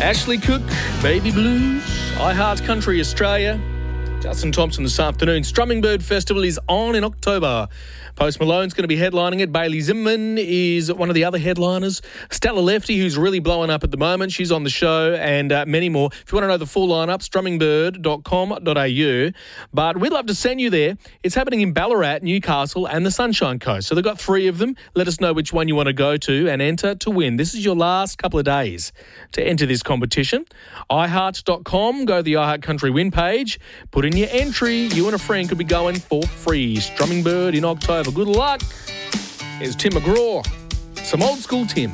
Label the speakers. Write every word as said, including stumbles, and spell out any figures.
Speaker 1: Ashley Cook, Baby Blues, I Heart Country Australia. Justin Thompson this afternoon. Strumming Bird Festival is on in October. Post Malone's going to be headlining it. Bailey Zimmerman is one of the other headliners. Stella Lefty, who's really blowing up at the moment, she's on the show, and uh, many more. If you want to know the full lineup, strumming bird dot com dot a u. But we'd love to send you there. It's happening in Ballarat, Newcastle, and the Sunshine Coast. So they've got three of them. Let us know which one you want to go to and enter to win. This is your last couple of days to enter this competition. i heart dot com, go to the iHeart Country win page, put in your entry. You and a friend could be going for free. Strumming Bird in October. Good luck. Here's Tim McGraw. Some old school Tim.